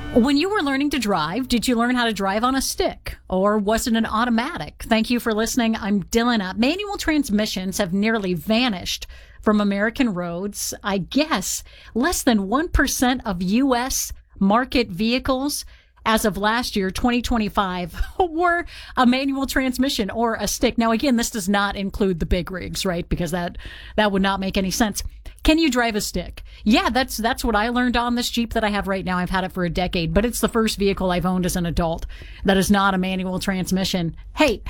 When you were learning to drive, did you learn how to drive on a stick? Or was it an automatic? Thank you for listening. I'm Dylan. Manual transmissions have nearly vanished from American roads. I guess less than 1% of U.S. market vehicles as of last year, 2025, were a manual transmission or a stick. Now, again, this does not include the big rigs, right? Because that would not make any sense. Can you drive a stick? Yeah, that's what I learned on this Jeep that I have right now. I've had it for a decade, but it's the first vehicle I've owned as an adult that is not a manual transmission. Hey,